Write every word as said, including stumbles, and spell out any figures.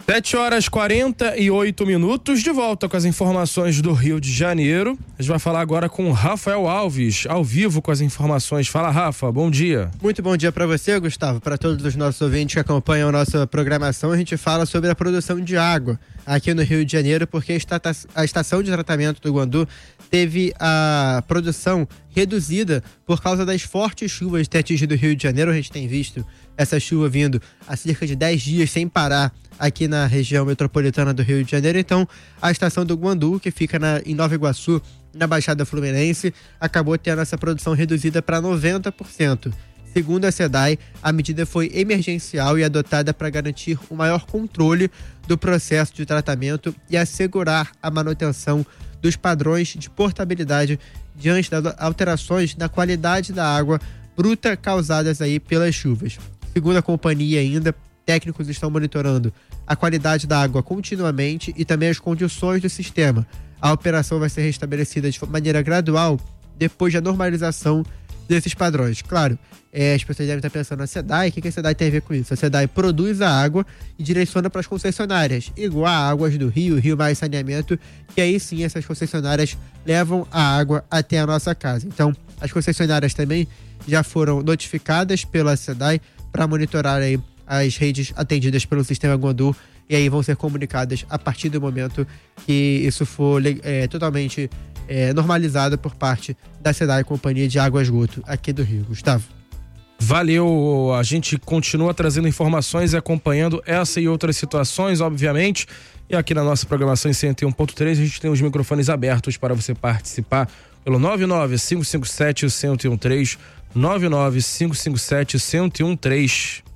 sete horas quarenta e oito minutos, de volta com as informações do Rio de Janeiro. A gente vai falar agora com o Rafael Alves, ao vivo com as informações. Fala, Rafa, bom dia. Muito bom dia para você, Gustavo, para todos os nossos ouvintes que acompanham a nossa programação. A gente fala sobre a produção de água aqui no Rio de Janeiro, porque a estação de tratamento do Guandu teve a produção reduzida por causa das fortes chuvas que têm atingido o Rio de Janeiro. A gente tem visto essa chuva vindo há cerca de dez dias sem parar aqui na região metropolitana do Rio de Janeiro. Então, a estação do Guandu, que fica na, em Nova Iguaçu, na Baixada Fluminense, acabou tendo essa produção reduzida para noventa por cento. Segundo a SEDAI, a medida foi emergencial e adotada para garantir o maior controle do processo de tratamento e assegurar a manutenção dos padrões de portabilidade diante das alterações na qualidade da água bruta causadas aí pelas chuvas. Segundo a companhia ainda, técnicos estão monitorando a qualidade da água continuamente e também as condições do sistema. A operação vai ser restabelecida de maneira gradual depois da normalização desses padrões. Claro, é, as pessoas devem estar pensando na SEDAI. O que, que a SEDAI tem a ver com isso? A SEDAI produz a água e direciona para as concessionárias, igual a Águas do Rio, Rio Mais Saneamento, que aí sim essas concessionárias levam a água até a nossa casa. Então, as concessionárias também já foram notificadas pela SEDAI para monitorar aí as redes atendidas pelo sistema Guandu, e aí vão ser comunicadas a partir do momento que isso for é, totalmente é, normalizado por parte da SEDAI, Companhia de Água e Esgoto aqui do Rio. Gustavo. Valeu, a gente continua trazendo informações e acompanhando essa e outras situações, obviamente, e aqui na nossa programação em cento e um ponto três a gente tem os microfones abertos para você participar pelo nove nove cinco cinco sete um zero um três, nove nove cinco cinco sete um zero um três.